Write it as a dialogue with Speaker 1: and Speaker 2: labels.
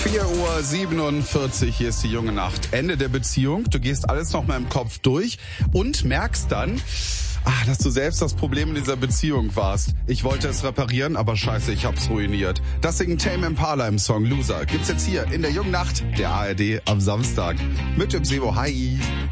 Speaker 1: 4:47 Uhr, hier ist die junge Nacht. Ende der Beziehung, du gehst alles nochmal im Kopf durch und merkst dann, dass du selbst das Problem in dieser Beziehung warst. Ich wollte es reparieren, aber scheiße, ich hab's ruiniert. Das singt Tame Impala im Song Loser. Gibt's jetzt hier in der jungen Nacht der ARD am Samstag. Mit dem Sebo, hi.